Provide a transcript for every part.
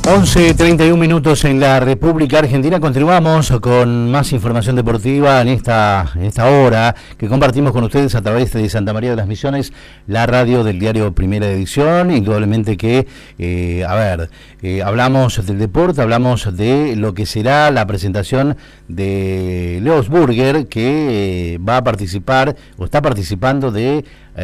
11:31 en la República Argentina. Continuamos con más información deportiva en esta hora que compartimos con ustedes a través de Santa María de las Misiones, la radio del diario Primera Edición. Indudablemente que, hablamos del deporte, hablamos de lo que será la presentación de Leo Burger, que va a participar o está participando de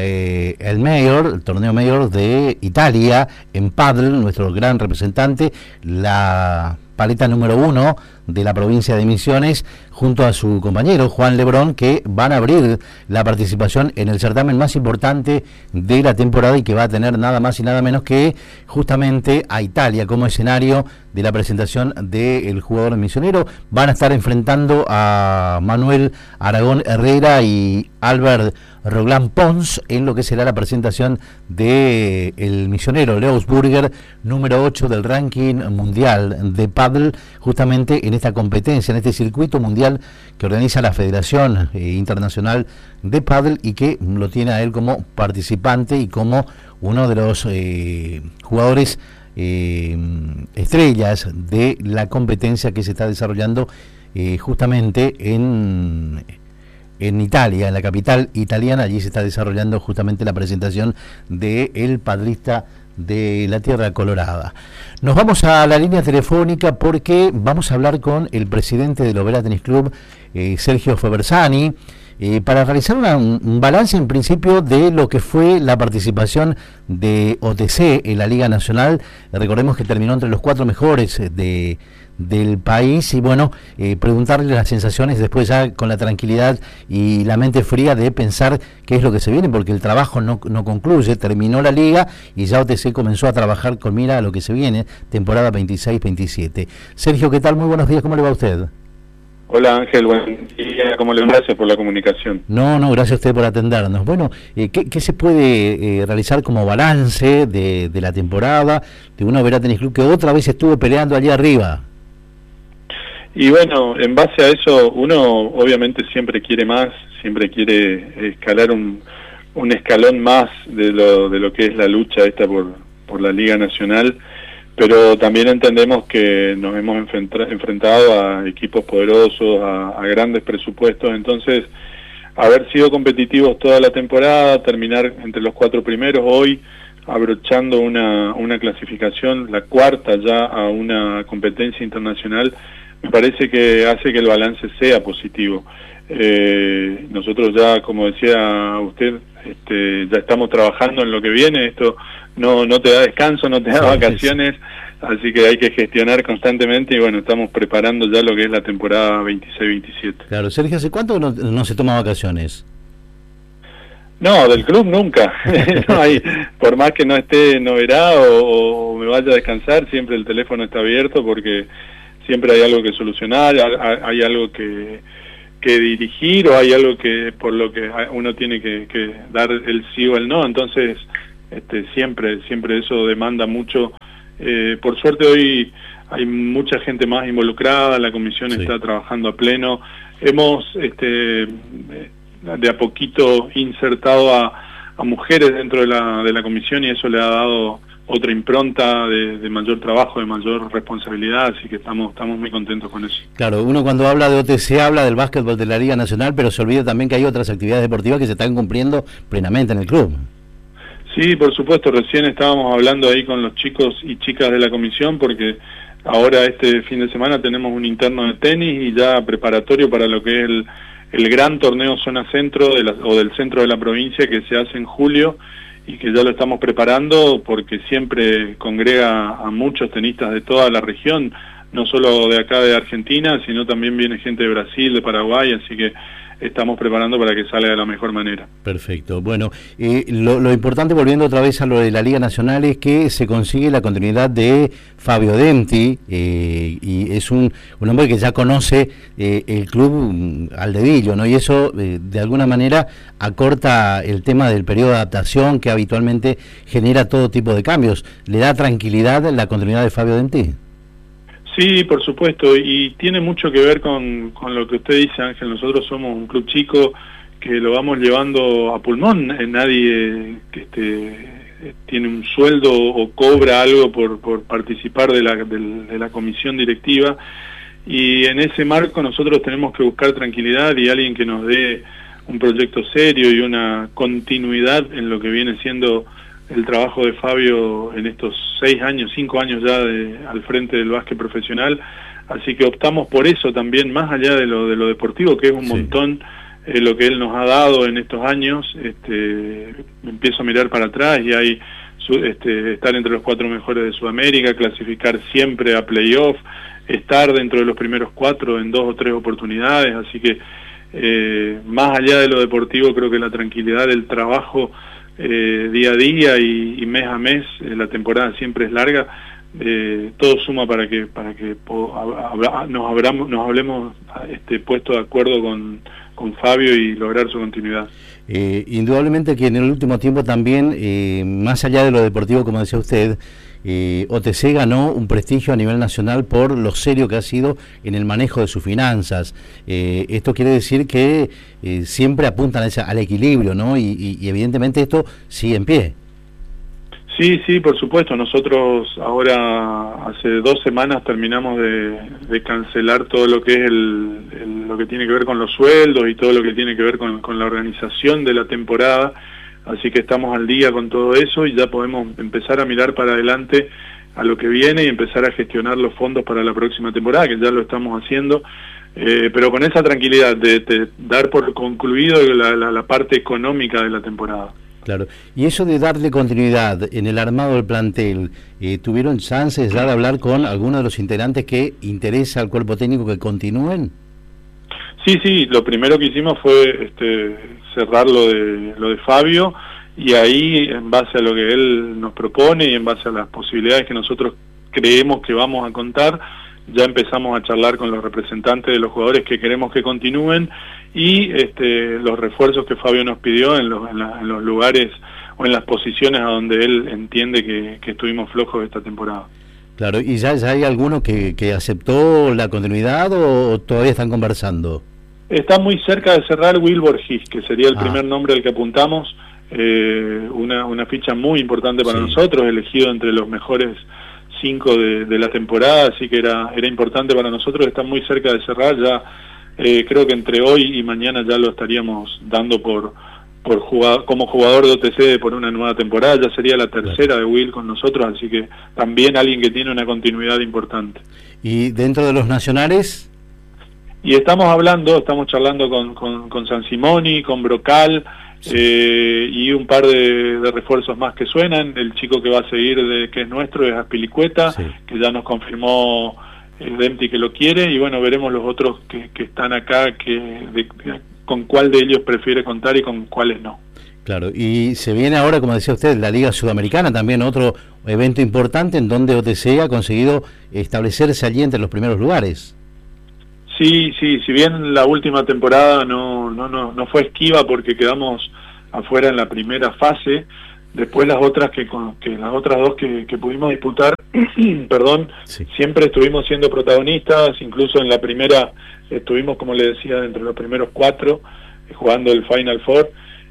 el torneo Mayor de Italia en pádel, nuestro gran representante, la paleta número 1 de la provincia de Misiones, junto a su compañero Juan Lebrón, que van a abrir la participación en el certamen más importante de la temporada y que va a tener nada más y nada menos que justamente a Italia como escenario de la presentación del jugador misionero. Van a estar enfrentando a Manuel Aragón Herrera y Albert Roglán Pons en lo que será la presentación de el misionero Leo Burger, número 8 del ranking mundial de pádel, justamente en esta competencia, en este circuito mundial que organiza la Federación Internacional de Pádel, y que lo tiene a él como participante y como uno de los jugadores estrellas de la competencia que se está desarrollando justamente en Italia, en la capital italiana. Allí se está desarrollando justamente la presentación del padrista de la Tierra Colorada. Nos vamos a la línea telefónica porque vamos a hablar con el presidente del Oberá Tenis Club, Sergio Febersani, para realizar un balance en principio de lo que fue la participación de OTC en la Liga Nacional. Recordemos que terminó entre los 4 mejores del país, y bueno, preguntarle las sensaciones después, ya con la tranquilidad y la mente fría de pensar qué es lo que se viene, porque el trabajo no concluye. Terminó la liga y ya OTC comenzó a trabajar con mira a lo que se viene, temporada 26-27. Sergio, ¿qué tal? Muy buenos días, ¿cómo le va a usted? Hola Ángel, buen día, ¿cómo le va? Gracias por la comunicación. No, gracias a usted por atendernos. Bueno, ¿qué se puede realizar como balance de la temporada de un Oberá Tenis Club que otra vez estuvo peleando allí arriba? Y bueno, en base a eso, uno obviamente siempre quiere más, siempre quiere escalar un escalón más de lo que es la lucha esta por la Liga Nacional, pero también entendemos que nos hemos enfrentado a equipos poderosos, a grandes presupuestos. Entonces, haber sido competitivos toda la temporada, terminar entre los 4 primeros, hoy abrochando una clasificación, la 4ª ya a una competencia internacional, me parece que hace que el balance sea positivo. Nosotros ya, como decía usted, ya estamos trabajando en lo que viene. Esto no te da descanso, no te da vacaciones, así que hay que gestionar constantemente, y bueno, estamos preparando ya lo que es la temporada 26-27. Claro, Sergio, ¿hace cuánto no se toma vacaciones? No, del club nunca. No hay, por más que no esté en Oberá o me vaya a descansar, siempre el teléfono está abierto, porque siempre hay algo que solucionar, hay algo que dirigir, o hay algo por lo que uno tiene que dar el sí o el no. Entonces siempre eso demanda mucho. Por suerte hoy hay mucha gente más involucrada, la comisión está trabajando a pleno. Hemos de a poquito insertado a mujeres dentro de la comisión, y eso le ha dado otra impronta de mayor trabajo, de mayor responsabilidad, así que estamos muy contentos con eso. Claro, uno cuando habla de OTC habla del básquetbol de la Liga Nacional, pero se olvida también que hay otras actividades deportivas que se están cumpliendo plenamente en el club. Sí, por supuesto, recién estábamos hablando ahí con los chicos y chicas de la comisión, porque ahora este fin de semana tenemos un interno de tenis y ya preparatorio para lo que es el gran torneo Zona Centro o del centro de la provincia, que se hace en julio, y que ya lo estamos preparando porque siempre congrega a muchos tenistas de toda la región, no solo de acá de Argentina, sino también viene gente de Brasil, de Paraguay, así que estamos preparando para que salga de la mejor manera. Perfecto. Bueno, lo importante, volviendo otra vez a lo de la Liga Nacional, es que se consigue la continuidad de Fabio Denti, y es un hombre que ya conoce el club al dedillo, ¿no? Y eso, de alguna manera, acorta el tema del periodo de adaptación que habitualmente genera todo tipo de cambios. ¿Le da tranquilidad la continuidad de Fabio Denti? Sí, por supuesto, y tiene mucho que ver con lo que usted dice, Ángel. Nosotros somos un club chico que lo vamos llevando a pulmón. Nadie tiene un sueldo o cobra algo por participar de la comisión directiva, y en ese marco nosotros tenemos que buscar tranquilidad y alguien que nos dé un proyecto serio y una continuidad en lo que viene siendo el trabajo de Fabio en estos 5 años ya al frente del básquet profesional. Así que optamos por eso también, más allá de lo deportivo, que es un montón lo que él nos ha dado en estos años. Empiezo a mirar para atrás y hay estar entre los 4 mejores de Sudamérica, clasificar siempre a playoff, estar dentro de los primeros 4 en 2 o 3 oportunidades. Así que más allá de lo deportivo, creo que la tranquilidad del trabajo día a día y mes a mes, la temporada siempre es larga, todo suma para que nos hablemos puesto de acuerdo con Fabio y lograr su continuidad. Indudablemente que en el último tiempo también, más allá de lo deportivo, como decía usted, OTC ganó un prestigio a nivel nacional por lo serio que ha sido en el manejo de sus finanzas. Esto quiere decir que siempre apuntan al equilibrio, ¿no? Y evidentemente esto sigue en pie. Sí, por supuesto. Nosotros ahora, hace 2 semanas, terminamos de cancelar todo lo que es lo que tiene que ver con los sueldos y todo lo que tiene que ver con la organización de la temporada. Así que estamos al día con todo eso y ya podemos empezar a mirar para adelante a lo que viene y empezar a gestionar los fondos para la próxima temporada, que ya lo estamos haciendo, pero con esa tranquilidad de dar por concluido la parte económica de la temporada. Claro, y eso de darle continuidad en el armado del plantel, ¿tuvieron chances ya de hablar con algunos de los integrantes que interesa al cuerpo técnico que continúen? Sí, lo primero que hicimos fue cerrar lo de Fabio, y ahí, en base a lo que él nos propone y en base a las posibilidades que nosotros creemos que vamos a contar, ya empezamos a charlar con los representantes de los jugadores que queremos que continúen y los refuerzos que Fabio nos pidió en los lugares o en las posiciones a donde él entiende que estuvimos flojos esta temporada. Claro, ¿y ya hay alguno que aceptó la continuidad o todavía están conversando? Está muy cerca de cerrar Will Borges, que sería el primer nombre al que apuntamos, una ficha muy importante para nosotros, elegido entre los mejores 5 de la temporada, así que era importante para nosotros. Está muy cerca de cerrar, ya creo que entre hoy y mañana ya lo estaríamos dando como jugador de OTC por una nueva temporada. Ya sería la tercera de Will con nosotros, así que también alguien que tiene una continuidad importante. ¿Y dentro de los nacionales? Y estamos charlando con San Simoni, con Brocal, y un par de refuerzos más que suenan. El chico que va a seguir, que es nuestro, es Aspilicueta, que ya nos confirmó el Dempti que lo quiere, y bueno, veremos los otros que están acá, con cuál de ellos prefiere contar y con cuáles no. Claro, y se viene ahora, como decía usted, la Liga Sudamericana, también otro evento importante en donde OTC ha conseguido establecerse allí entre los primeros lugares. Sí, si bien la última temporada no fue esquiva porque quedamos afuera en la primera fase, después las otras las otras 2 que pudimos disputar, perdón, siempre estuvimos siendo protagonistas. Incluso en la primera estuvimos, como le decía, entre los primeros 4, jugando el Final Four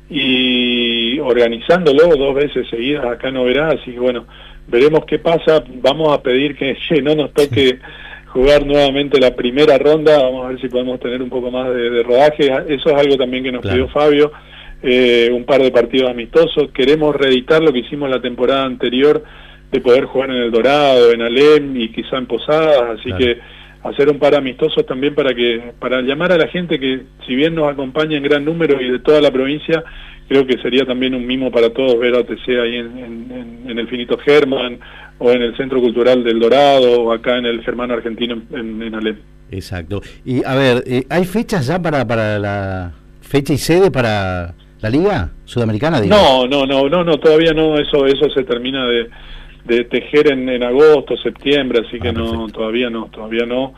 y organizándolo 2 veces seguidas acá en Oberá. Así que bueno, veremos qué pasa. Vamos a pedir que no nos toque jugar nuevamente la primera ronda. Vamos a ver si podemos tener un poco más de rodaje. Eso es algo también que nos pidió Fabio, un par de partidos amistosos. Queremos reeditar lo que hicimos la temporada anterior, de poder jugar en El Dorado, en Alem y quizá en Posadas, así que hacer un par amistosos también para llamar a la gente que, si bien nos acompaña en gran número y de toda la provincia, creo que sería también un mimo para todos ver a OTC ahí en el Finito Germán, o en el Centro Cultural del Dorado, o acá en el Germano Argentino en Alem. Exacto. Y a ver, ¿hay fechas ya para la fecha y sede para la Liga Sudamericana? No, todavía no. Eso se termina de tejer en agosto, septiembre, así que todavía no.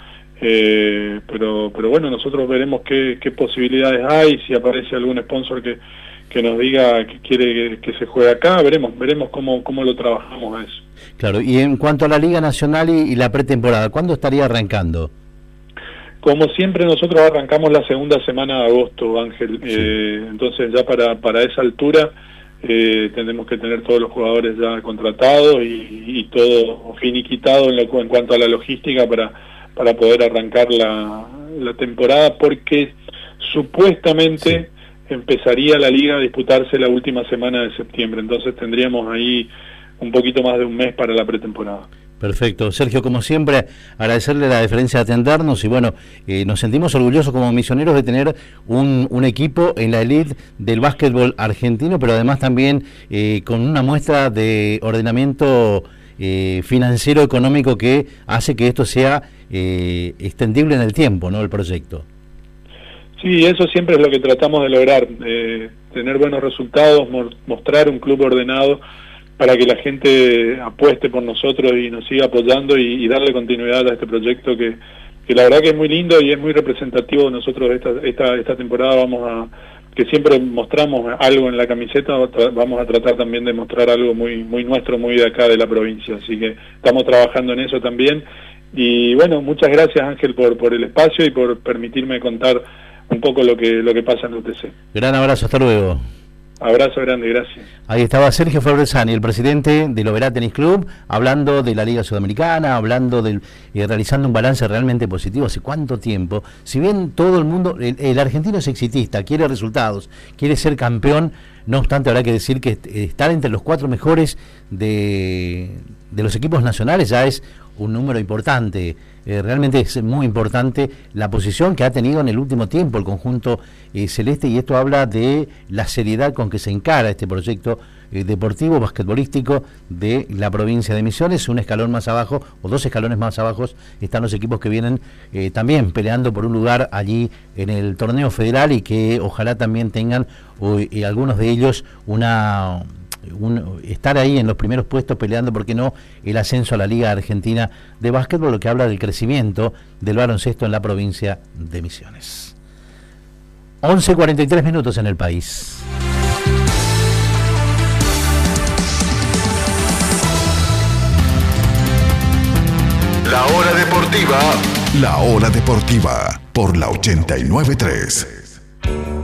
Pero bueno, nosotros veremos qué posibilidades hay, si aparece algún sponsor que nos diga que quiere que se juegue acá, veremos cómo lo trabajamos a eso. Claro, y en cuanto a la Liga Nacional y la pretemporada, ¿cuándo estaría arrancando? Como siempre, nosotros arrancamos la segunda semana de agosto, Ángel. Entonces ya para esa altura Tenemos que tener todos los jugadores ya contratados y todo finiquitado en cuanto a la logística para poder arrancar la temporada, porque supuestamente empezaría la liga a disputarse la última semana de septiembre, entonces tendríamos ahí un poquito más de un mes para la pretemporada. Perfecto. Sergio, como siempre, agradecerle la deferencia de atendernos y bueno, nos sentimos orgullosos como misioneros de tener un equipo en la elite del básquetbol argentino, pero además también con una muestra de ordenamiento financiero económico que hace que esto sea extendible en el tiempo, ¿no? El proyecto. Sí, eso siempre es lo que tratamos de lograr, tener buenos resultados, mostrar un club ordenado para que la gente apueste por nosotros y nos siga apoyando y darle continuidad a este proyecto que la verdad que es muy lindo y es muy representativo de nosotros. Esta temporada que siempre mostramos algo en la camiseta, vamos a tratar también de mostrar algo muy nuestro, muy de acá de la provincia, así que estamos trabajando en eso también. Y bueno, muchas gracias, Ángel, por el espacio y por permitirme contar un poco lo que pasa en UTC. Gran abrazo, hasta luego. Abrazo grande, gracias. Ahí estaba Sergio Febrezani, el presidente del Oberá Tenis Club, hablando de la Liga Sudamericana, hablando realizando un balance realmente positivo. ¿Hace cuánto tiempo? Si bien todo el mundo, el argentino es exitista, quiere resultados, quiere ser campeón, no obstante habrá que decir que estar entre los 4 mejores de los equipos nacionales ya es un número importante. Realmente es muy importante la posición que ha tenido en el último tiempo el conjunto celeste, y esto habla de la seriedad con que se encara este proyecto deportivo, basquetbolístico de la provincia de Misiones. Un escalón más abajo, o 2 escalones más abajo, están los equipos que vienen también peleando por un lugar allí en el torneo federal y que ojalá también tengan algunos de ellos estar ahí en los primeros puestos peleando, ¿por qué no?, el ascenso a la Liga Argentina de Básquetbol, lo que habla del crecimiento del baloncesto en la provincia de Misiones. 11:43 en el país. La hora deportiva por la 89.3.